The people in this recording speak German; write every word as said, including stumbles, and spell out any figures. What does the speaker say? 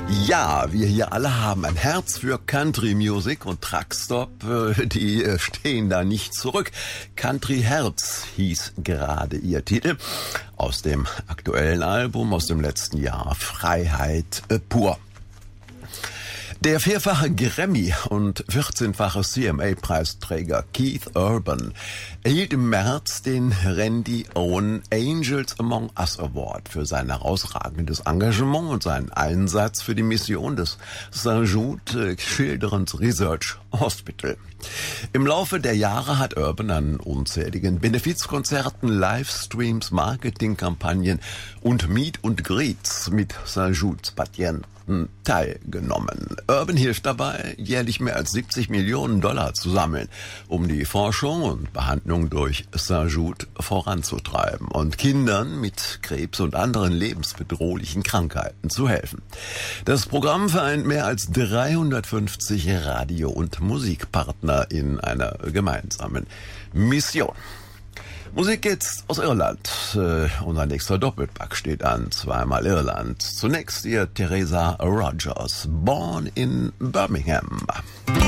Ja, wir hier alle haben ein Herz für Country Music und Truckstop, die stehen da nicht zurück. Country Herz hieß gerade ihr Titel aus dem aktuellen Album aus dem letzten Jahr, Freiheit pur. Der vierfache Grammy- und vierzehnfache C M A-Preisträger Keith Urban erhielt im März den Randy Owen Angels Among Us Award für sein herausragendes Engagement und seinen Einsatz für die Mission des Saint Jude Children's Research Hospital. Im Laufe der Jahre hat Urban an unzähligen Benefizkonzerten, Livestreams, Marketingkampagnen und Meet und Greets mit Saint Judes Patienten teilgenommen. Urban hilft dabei, jährlich mehr als siebzig Millionen Dollar zu sammeln, um die Forschung und Behandlung durch Saint Jude voranzutreiben und Kindern mit Krebs und anderen lebensbedrohlichen Krankheiten zu helfen. Das Programm vereint mehr als dreihundertfünfzig Radio- und Musikpartner in einer gemeinsamen Mission. Musik jetzt aus Irland. Äh, unser nächster Doppelpack steht an. Zweimal Irland. Zunächst ihr Teresa Rogers, Born in Birmingham.